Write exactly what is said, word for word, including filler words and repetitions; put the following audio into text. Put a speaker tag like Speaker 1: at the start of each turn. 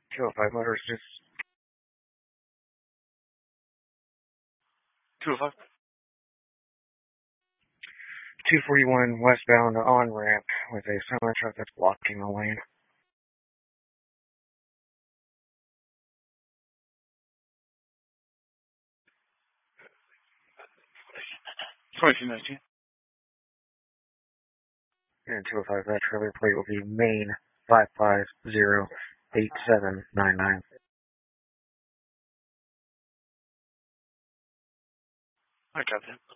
Speaker 1: two oh five motors, just
Speaker 2: two oh five.
Speaker 1: two forty-one westbound on ramp with a semi truck that's blocking the lane.
Speaker 2: twenty-two nineteen.
Speaker 1: And two oh five, that trailer plate will be Maine five five zero eight seven nine nine.
Speaker 2: I got that.